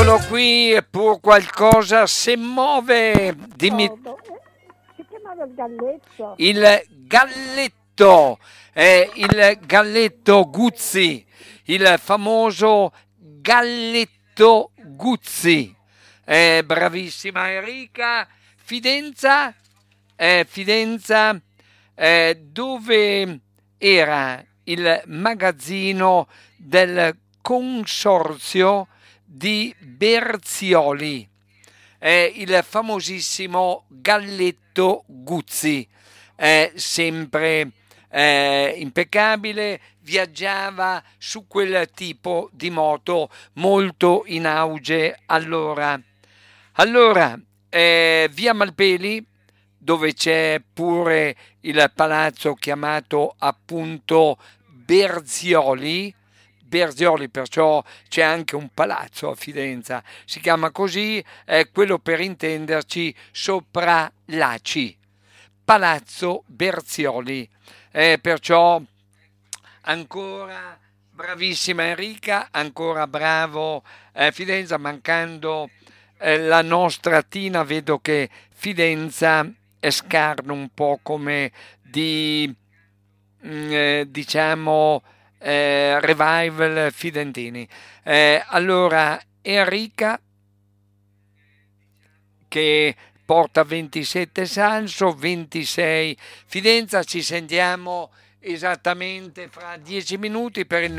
Eccolo qui, pur qualcosa si muove. Dimmi Si chiamava il galletto. il galletto, il galletto Guzzi, il famoso galletto Guzzi. Bravissima Enrica. Fidenza, Fidenza, dove era il magazzino del consorzio di Berzioli, il famosissimo galletto Guzzi, sempre impeccabile, viaggiava su quel tipo di moto molto in auge allora. Allora, via Malpeli, dove c'è pure il palazzo chiamato appunto Berzioli, Berzioli, perciò c'è anche un palazzo a Fidenza, si chiama così, quello per intenderci sopra l'Aci, Palazzo Berzioli. Perciò ancora bravissima Enrica, ancora bravo Fidenza, mancando la nostra Tina, vedo che Fidenza scarna un po' come di diciamo revival fidentini. Allora Enrica che porta 27 Salso, 26 Fidenza, ci sentiamo esattamente fra 10 minuti per il